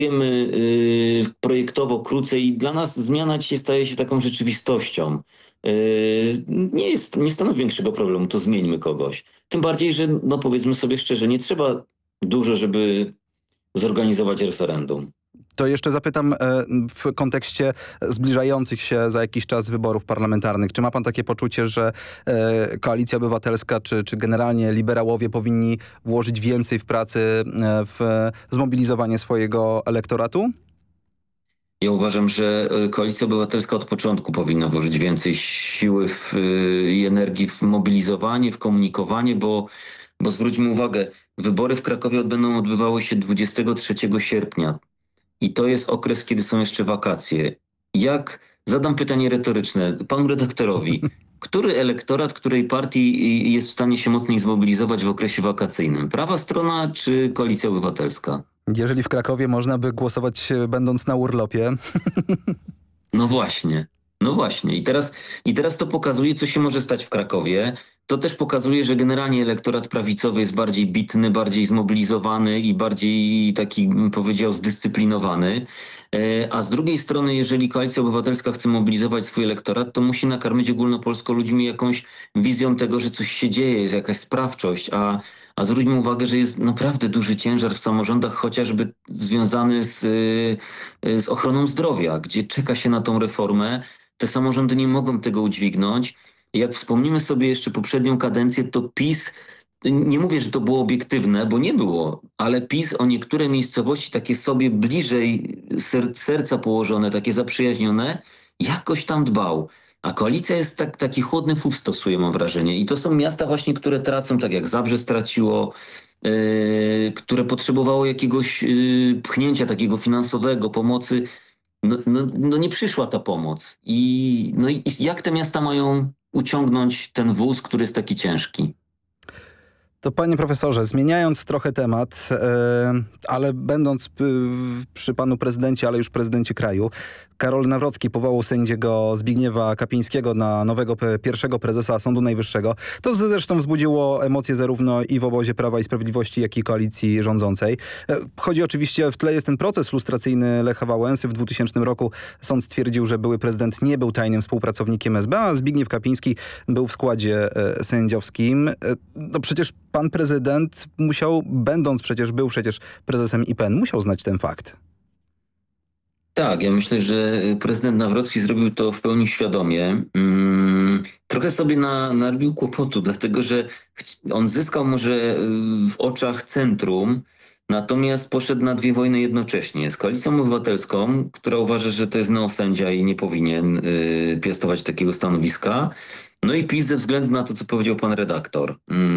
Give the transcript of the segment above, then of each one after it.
wiemy projektowo krócej i dla nas zmiana dzisiaj staje się taką rzeczywistością. Nie stanowi większego problemu, to zmieńmy kogoś. Tym bardziej, że no powiedzmy sobie szczerze, nie trzeba dużo, żeby zorganizować referendum. To jeszcze zapytam w kontekście zbliżających się za jakiś czas wyborów parlamentarnych. Czy ma pan takie poczucie, że Koalicja Obywatelska czy generalnie liberałowie powinni włożyć więcej w pracy w zmobilizowanie swojego elektoratu? Ja uważam, że Koalicja Obywatelska od początku powinna włożyć więcej siły i energii w mobilizowanie, w komunikowanie, bo zwróćmy uwagę, wybory w Krakowie będą odbywały się 23 sierpnia. I to jest okres, kiedy są jeszcze wakacje. Zadam pytanie retoryczne panu redaktorowi. Który elektorat, której partii jest w stanie się mocniej zmobilizować w okresie wakacyjnym? Prawa strona czy Koalicja Obywatelska? Jeżeli w Krakowie można by głosować będąc na urlopie. No właśnie. No właśnie. I teraz to pokazuje, co się może stać w Krakowie. To też pokazuje, że generalnie elektorat prawicowy jest bardziej bitny, bardziej zmobilizowany i bardziej taki, bym powiedział, zdyscyplinowany. A z drugiej strony, jeżeli Koalicja Obywatelska chce mobilizować swój elektorat, to musi nakarmić ogólnopolsko ludźmi jakąś wizją tego, że coś się dzieje, jest jakaś sprawczość. A zwróćmy uwagę, że jest naprawdę duży ciężar w samorządach, chociażby związany z ochroną zdrowia, gdzie czeka się na tą reformę. Te samorządy nie mogą tego udźwignąć. Jak wspomnimy sobie jeszcze poprzednią kadencję, to PiS, nie mówię, że to było obiektywne, bo nie było, ale PiS o niektóre miejscowości takie sobie bliżej serca położone, takie zaprzyjaźnione, jakoś tam dbał. A koalicja jest taki chłodny fuf stosuje, mam wrażenie. I to są miasta właśnie, które tracą, tak jak Zabrze straciło, które potrzebowało jakiegoś pchnięcia takiego finansowego, pomocy. No nie przyszła ta pomoc. I jak te miasta mają uciągnąć ten wóz, który jest taki ciężki? To panie profesorze, zmieniając trochę temat, ale będąc przy panu prezydencie, ale już prezydencie kraju, Karol Nawrocki powołał sędziego Zbigniewa Kapińskiego na nowego pierwszego prezesa Sądu Najwyższego. To zresztą wzbudziło emocje zarówno i w obozie Prawa i Sprawiedliwości, jak i koalicji rządzącej. Chodzi oczywiście, w tle jest ten proces lustracyjny Lecha Wałęsy. W 2000 roku sąd stwierdził, że były prezydent nie był tajnym współpracownikiem SB, a Zbigniew Kapiński był w składzie sędziowskim. No przecież pan prezydent był przecież prezesem IPN, musiał znać ten fakt. Tak, ja myślę, że prezydent Nawrocki zrobił to w pełni świadomie. Trochę sobie narobił kłopotu, dlatego że on zyskał może w oczach centrum, natomiast poszedł na dwie wojny jednocześnie. Z Koalicją Obywatelską, która uważa, że to jest neosędzia i nie powinien piastować takiego stanowiska. No i PiS ze względu na to, co powiedział pan redaktor.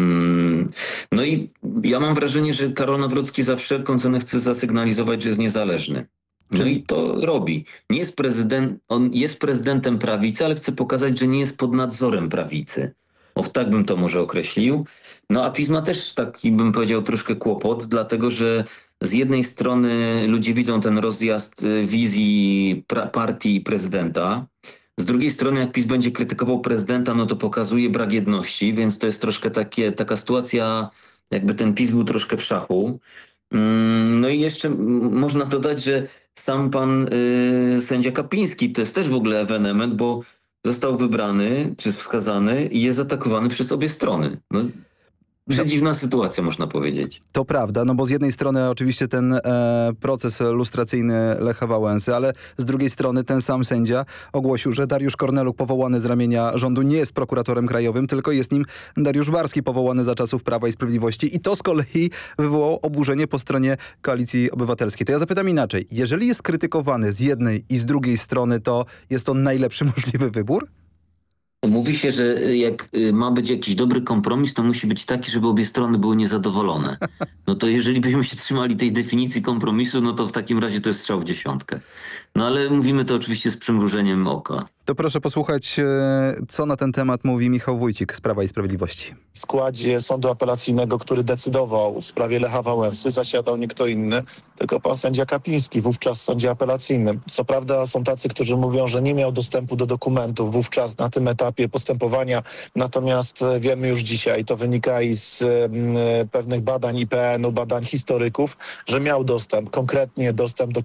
No i ja mam wrażenie, że Karol Nawrocki za wszelką cenę chce zasygnalizować, że jest niezależny. No i to robi. Nie jest on jest prezydentem prawicy, ale chce pokazać, że nie jest pod nadzorem prawicy. Tak bym to może określił. No a PiS ma też taki, bym powiedział, troszkę kłopot, dlatego że z jednej strony ludzie widzą ten rozjazd wizji partii prezydenta. Z drugiej strony, jak PiS będzie krytykował prezydenta, no to pokazuje brak jedności, więc to jest troszkę taka sytuacja, jakby ten PiS był troszkę w szachu. No i jeszcze można dodać, że sam pan sędzia Kapiński to jest też w ogóle ewenement, bo został wybrany, czy wskazany i jest atakowany przez obie strony. No, przedziwna sytuacja, można powiedzieć. To prawda, no bo z jednej strony oczywiście ten proces lustracyjny Lecha Wałęsy, ale z drugiej strony ten sam sędzia ogłosił, że Dariusz Korneluk powołany z ramienia rządu nie jest prokuratorem krajowym, tylko jest nim Dariusz Barski powołany za czasów Prawa i Sprawiedliwości i to z kolei wywołało oburzenie po stronie Koalicji Obywatelskiej. To ja zapytam inaczej. Jeżeli jest krytykowany z jednej i z drugiej strony, to jest to najlepszy możliwy wybór? Mówi się, że jak ma być jakiś dobry kompromis, to musi być taki, żeby obie strony były niezadowolone. No to jeżeli byśmy się trzymali tej definicji kompromisu, no to w takim razie to jest strzał w dziesiątkę. No ale mówimy to oczywiście z przymrużeniem oka. To proszę posłuchać, co na ten temat mówi Michał Wójcik z Prawa i Sprawiedliwości. W składzie sądu apelacyjnego, który decydował w sprawie Lecha Wałęsy, zasiadał nie kto inny, tylko pan sędzia Kapiński, wówczas w sądzie apelacyjnym. Co prawda są tacy, którzy mówią, że nie miał dostępu do dokumentów wówczas na tym etapie postępowania, natomiast wiemy już dzisiaj, to wynika i z pewnych badań IPN-u, badań historyków, że miał dostęp, konkretnie dostęp do